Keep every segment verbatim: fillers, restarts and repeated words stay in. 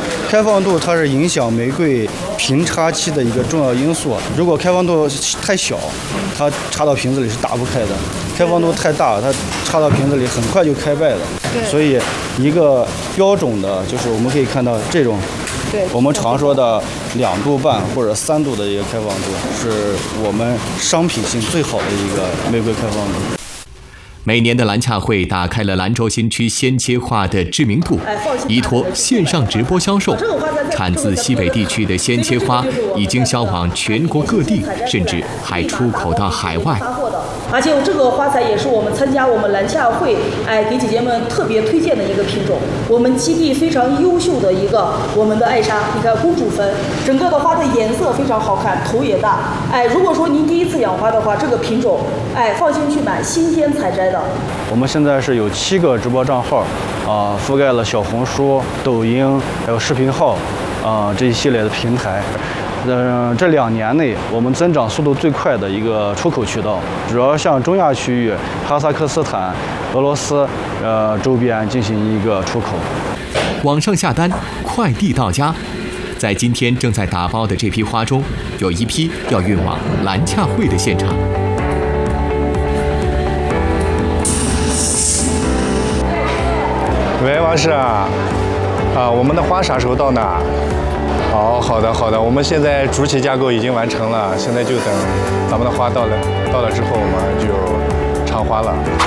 开放度它是影响玫瑰瓶插期的一个重要因素。如果开放度太小，它插到瓶子里是打不开的；开放度太大，它插到瓶子里很快就开败了。所以，一个标准的就是我们可以看到这种。对，我们常说的两度半或者三度的一个开放度，是我们商品性最好的一个玫瑰开放度。 每年的兰洽会打开了兰州新区鲜切花的知名度，依托线上直播销售，产自西北地区的鲜切花已经销往全国各地，甚至还出口到海外。 而且这个花材也是我们参加我们兰洽会，哎，给姐姐们特别推荐的一个品种。我们基地非常优秀的一个我们的艾莎，你看公主坟，整个的花的颜色非常好看，头也大。哎，如果说您第一次养花的话，这个品种，哎，放心去买，新鲜采摘的。 我们现在是有七个直播账号，啊、呃，覆盖了小红书、抖音，还有视频号，啊、呃，这一系列的平台。嗯、呃，这两年内我们增长速度最快的一个出口渠道，主要向中亚区域、哈萨克斯坦、俄罗斯呃周边进行一个出口。 网上下单，快递到家。在今天正在打包的这批花中，有一批要运往兰洽会的现场。 喂，王师啊，啊，我们的花啥时候到呢？好，好的，好的，我们现在主体架构已经完成了，现在就等咱们的花到了，到了之后我们就插花了。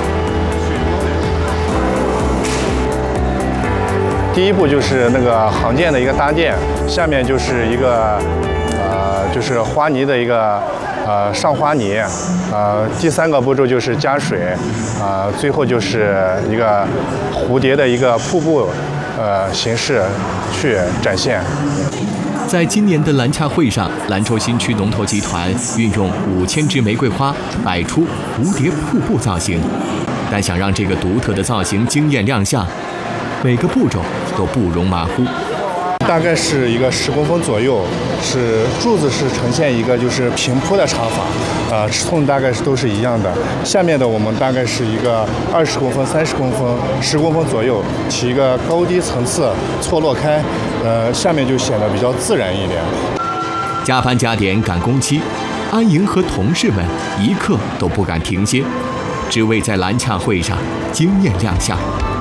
第一步就是那个行件的一个搭建，下面就是一个呃，就是花泥的一个呃上花泥，呃，第三个步骤就是加水，啊、呃，最后就是一个蝴蝶的一个瀑布呃形式去展现。 在今年的兰洽会上，兰州新区龙头集团运用五千支玫瑰花摆出蝴蝶瀑布造型，但想让这个独特的造型惊艳亮相，每个步骤都不容马虎。 大概是一个十公分左右，是柱子是呈现一个就是平铺的插法，啊、呃，尺寸大概是都是一样的。下面的我们大概是一个二十公分、三十公分、十公分左右，起一个高低层次错落开，呃，下面就显得比较自然一点。 加班加点赶工期，安莹和同事们一刻都不敢停歇，只为在兰洽会上惊艳亮相。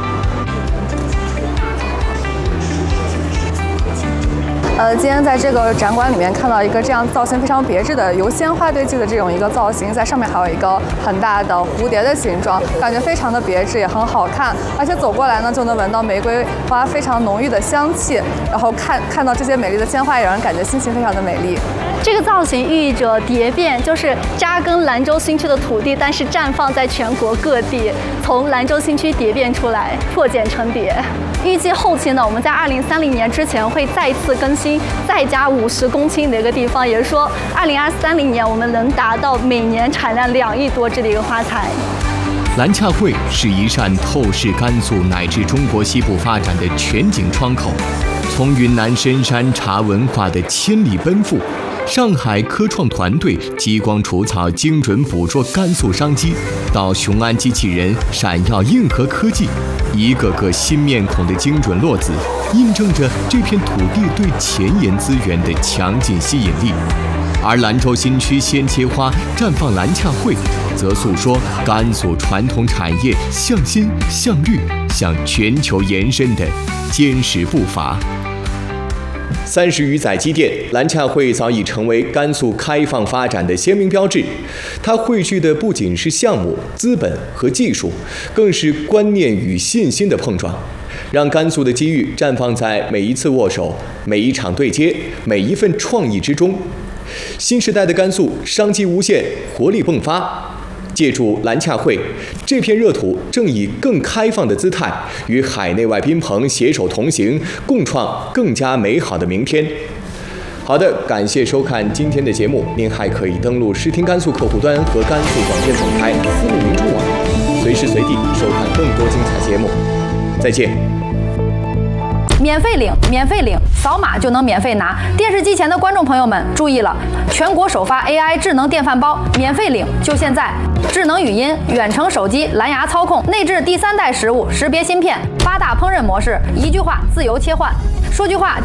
呃，今天在这个展馆里面看到一个这样造型非常别致的由鲜花堆积的这种一个造型，在上面还有一个很大的蝴蝶的形状，感觉非常的别致，也很好看。而且走过来呢，就能闻到玫瑰花非常浓郁的香气，然后看看到这些美丽的鲜花，也让人感觉心情非常的美丽。 这个造型寓意着蝶变，就是扎根兰州新区的土地，但是绽放在全国各地，从兰州新区蝶变出来，破茧成蝶。预计后期呢，我们在二零三零年之前会再次更新，再加五十公顷的一个地方，也就是说，二零二三零年我们能达到每年产量两亿多支的一个花材。 兰洽会是一扇透视甘肃乃至中国西部发展的全景窗口，从云南深山茶文化的千里奔赴，上海科创团队激光除草精准捕捉甘肃商机，到雄安机器人闪耀硬核科技，一个个新面孔的精准落子，印证着这片土地对前沿资源的强劲吸引力。而兰州新区鲜切花绽放兰洽会，则诉说甘肃传统产业向新向绿向全球延伸的坚实步伐。三十余载积淀，兰洽会早已成为甘肃开放发展的鲜明标志。它汇聚的不仅是项目、资本和技术，更是观念与信心的碰撞，让甘肃的机遇绽放在每一次握手、每一场对接、每一份创意之中。新时代的甘肃，商机无限，活力迸发。借助兰洽会，这片热土正以更开放的姿态，与海内外宾朋携手同行，共创更加美好的明天。好的，感谢收看今天的节目，您还可以登录视听甘肃客户端和甘肃广电总台私密民主网，随时随地收看更多精彩节目。再见。 免费领，免费领，扫码就能免费拿。电视机前的观众朋友们注意了，全国首发 A I 智能电饭煲，免费领，就现在！智能语音、远程手机、蓝牙操控，内置第三代食物识别芯片，八大烹饪模式，一句话自由切换。说句话。